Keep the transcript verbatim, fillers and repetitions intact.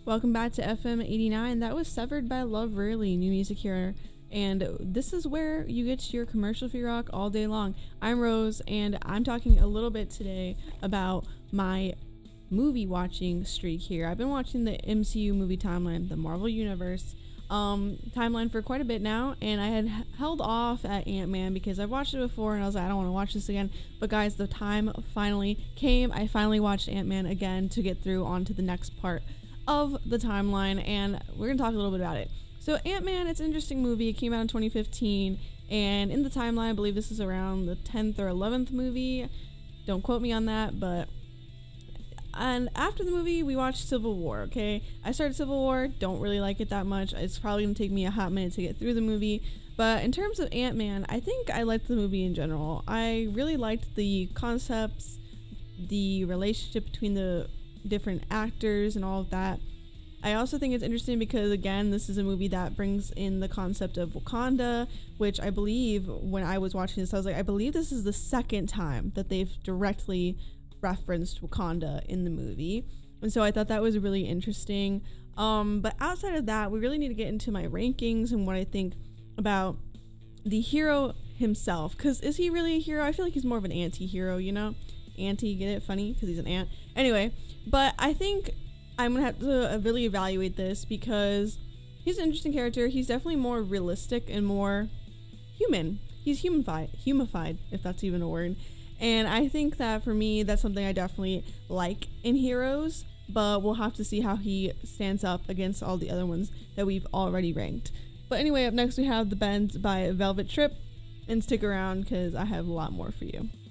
Welcome back to F M eighty-nine. That was Severed by Love Rarely, new music here. And this is where you get your commercial free rock all day long. I'm Rose, and I'm talking a little bit today about my movie watching streak here. I've been watching the M C U movie timeline, the Marvel Universe um, timeline for quite a bit now, and I had h- held off at Ant-Man because I've watched it before, and I was like, I don't want to watch this again. But guys, the time finally came. I finally watched Ant-Man again to get through onto the next part of the timeline, and we're gonna talk a little bit about it. So Ant-Man, it's an interesting movie. It came out in twenty fifteen, and in the timeline, I believe this is around the tenth or eleventh movie. Don't quote me on that, but and after the movie, we watched Civil War. Okay, I started Civil War, don't really like it that much. It's probably gonna take me a hot minute to get through the movie, but in terms of Ant-Man, I think I liked the movie in general. I really liked the concepts, the relationship between the different actors and all of that. I also think it's interesting because, again, this is a movie that brings in the concept of Wakanda, which I believe when I was watching this, I was like, I believe this is the second time that they've directly referenced Wakanda in the movie. And so I thought that was really interesting. Um, but outside of that, we really need to get into my rankings and what I think about the hero himself. Because is he really a hero? I feel like he's more of an anti-hero, you know? Anti, get it? Funny? Because he's an ant. Anyway, but I think I'm gonna have to really evaluate this because he's an interesting character. He's definitely more realistic and more human. He's humanified, humified, if that's even a word. And I think that for me, that's something I definitely like in heroes, but we'll have to see how he stands up against all the other ones that we've already ranked. But anyway, up next we have The Bend by Velvet Trip, and stick around because I have a lot more for you.